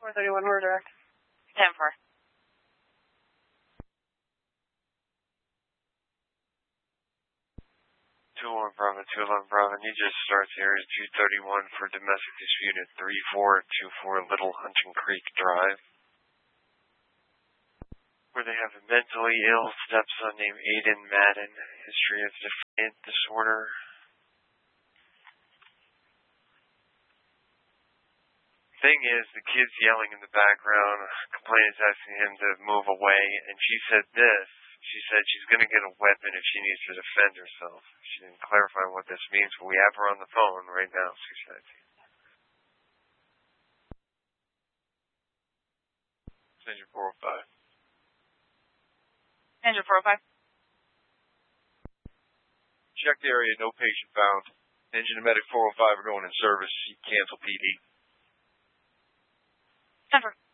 431, we're direct. 10-4. 2-1 Bravo, 211 Bravo, New Jersey starts Area 231 for domestic dispute at 3424 Little Hunting Creek Drive, where they have a mentally ill stepson named Aiden Madden, history of defiant disorder. Thing is, the kid's yelling in the background, complainant's asking him to move away, and she said this. She said she's going to get a weapon if she needs to defend herself. She didn't clarify what this means, but we have her on the phone right now, she said. Engine 405. Engine 405. Check the area, no patient found. Engine and medic 405 are going in service. Cancel PD. 10-4.